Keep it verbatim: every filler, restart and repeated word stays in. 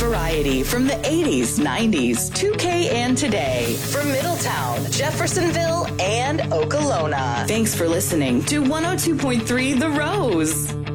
variety from the eighties, nineties, two K, and today. From Middletown, Jeffersonville, and Okolona. Thanks for listening to one oh two point three The Rose.